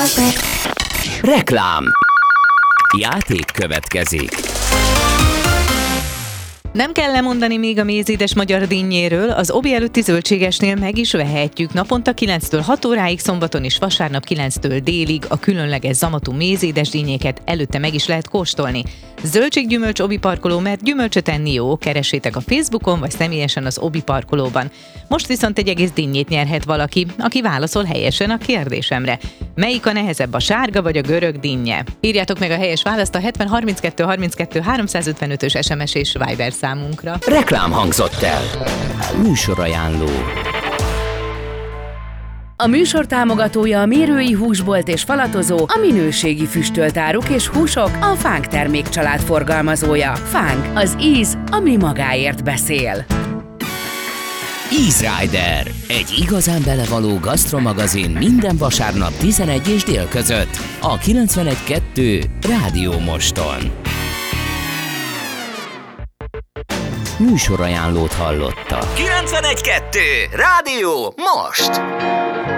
Reklám. Játék következik. Nem kell lemondani még a mézédes magyar dinnyéről, az Obi előtti zöldségesnél meg is vehetjük. Naponta 9-től 6 óráig, szombaton és vasárnap 9-től délig a különleges zamatú mézédes dinnyéket előtte meg is lehet kóstolni. Zöldséggyümölcs Obi parkoló, mert gyümölcsöt enni jó, keressétek a Facebookon vagy személyesen az Obi parkolóban. Most viszont egy egész dinnyét nyerhet valaki, aki válaszol helyesen a kérdésemre. Melyik a nehezebb, a sárga vagy a görög dinnye? Írjátok meg a helyes választ a 70 32 32 355-ös SMS és Viber számunkra. Reklám hangzott el. Műsorajánló. A műsor támogatója a Mérői Húsbolt és Falatozó, a minőségi füstölt áruk és húsok, a Fánk termékcsalád forgalmazója. Fánk, az íz, ami magáért beszél. Easy Rider. Egy igazán belevaló gasztromagazin minden vasárnap 11 és dél között. A 91.2 Rádió Moston. Műsorajánlót hallotta. 91.2 Rádió Most!